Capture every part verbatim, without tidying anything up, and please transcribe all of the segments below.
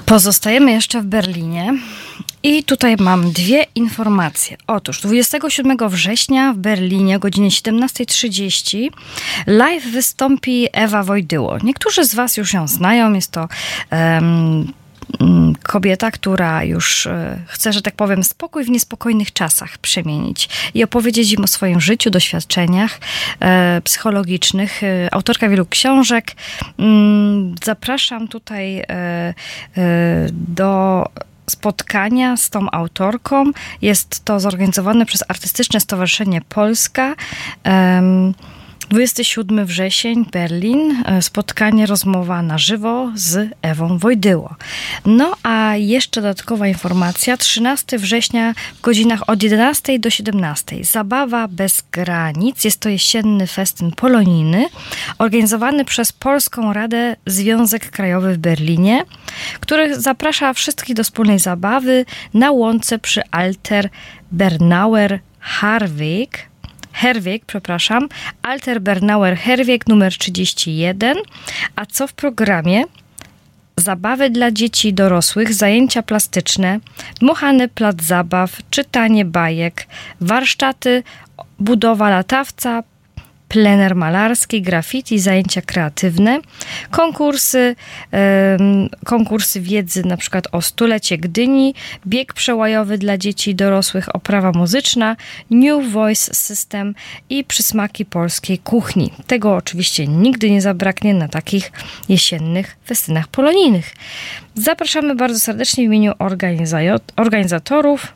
Pozostajemy jeszcze w Berlinie i tutaj mam dwie informacje. Otóż dwudziestego siódmego września w Berlinie o godzinie siedemnasta trzydzieści live wystąpi Ewa Wojdyło. Niektórzy z was już ją znają. Jest to um, kobieta, która już chce, że tak powiem, spokój w niespokojnych czasach przemienić i opowiedzieć im o swoim życiu, doświadczeniach e, psychologicznych. Autorka wielu książek. Zapraszam tutaj e, e, do spotkania z tą autorką. Jest to zorganizowane przez Artystyczne Stowarzyszenie Polska. E, dwudziestego siódmego wrzesień, Berlin. Spotkanie, rozmowa na żywo z Ewą Wojdyło. No a jeszcze dodatkowa informacja. trzynastego września w godzinach od jedenastej do siedemnastej. Zabawa bez granic. Jest to jesienny festyn polonijny organizowany przez Polską Radę Związek Krajowy w Berlinie, który zaprasza wszystkich do wspólnej zabawy na łące przy Alter Bernauer Herweg. Herweg, przepraszam, Alter Bernauer Herweg numer trzydzieści jeden. A co w programie? Zabawy dla dzieci i dorosłych, zajęcia plastyczne, dmuchany plac zabaw, czytanie bajek, warsztaty, budowa latawca, plener malarski, graffiti, zajęcia kreatywne, konkursy, um, konkursy wiedzy na przykład o stulecie Gdyni, bieg przełajowy dla dzieci i dorosłych, oprawa muzyczna, New Voice System i przysmaki polskiej kuchni. Tego oczywiście nigdy nie zabraknie na takich jesiennych festynach polonijnych. Zapraszamy bardzo serdecznie w imieniu organiza- organizatorów.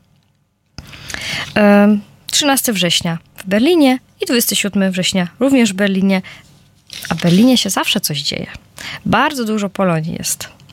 Um, trzynastego września w Berlinie i dwudziestego siódmego września również w Berlinie. A w Berlinie się zawsze coś dzieje. Bardzo dużo Polonii jest.